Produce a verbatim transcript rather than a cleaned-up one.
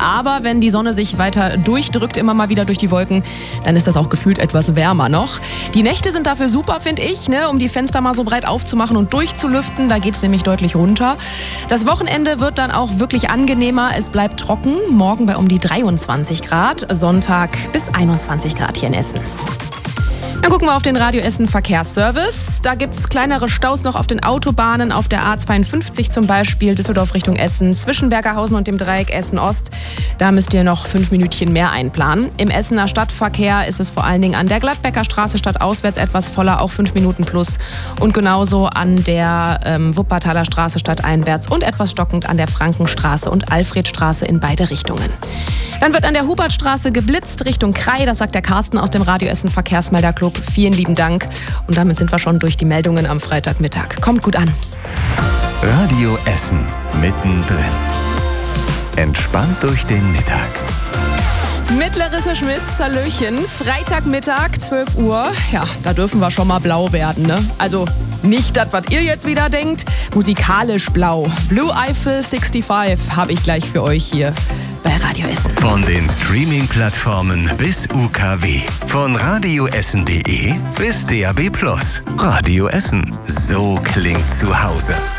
aber wenn die Sonne sich weiter durchdrückt, immer mal wieder durch die Wolken, dann ist das auch gefühlt etwas wärmer noch. Die Nächte sind dafür super, finde ich, ne, um die Fenster mal so breit aufzumachen und durchzulüften. Da geht es nämlich deutlich runter. Das Wochenende wird dann auch wirklich angenehmer. Es bleibt trocken. Morgen bei um die dreiundzwanzig Grad. Sonntag bis einundzwanzig Grad hier in Essen. Dann gucken wir auf den Radio Essen Verkehrsservice. Da gibt es kleinere Staus noch auf den Autobahnen, auf der A zweiundfünfzig zum Beispiel, Düsseldorf Richtung Essen, zwischen Bergerhausen und dem Dreieck Essen-Ost. Da müsst ihr noch fünf Minütchen mehr einplanen. Im Essener Stadtverkehr ist es vor allen Dingen an der Gladbecker Straße stadtauswärts etwas voller, auch fünf Minuten plus. Und genauso an der ähm, Wuppertaler Straße stadteinwärts und etwas stockend an der Frankenstraße und Alfredstraße in beide Richtungen. Dann wird an der Hubertstraße geblitzt Richtung Krai, das sagt der Carsten aus dem Radio Essen Verkehrsmelderclub. Vielen lieben Dank. Und damit sind wir schon durch die Meldungen am Freitagmittag. Kommt gut an. Radio Essen mittendrin. Entspannt durch den Mittag. Mit Larissa Schmitz, Hallöchen. Freitagmittag, zwölf Uhr. Ja, da dürfen wir schon mal blau werden, ne? Also nicht das, was ihr jetzt wieder denkt. Musikalisch blau. Blue Eiffel sechsundsiebzig habe ich gleich für euch hier bei Radio Essen. Von den Streaming-Plattformen bis U K W. Von radioessen punkt de bis D A B plus. Radio Essen. So klingt zu Hause.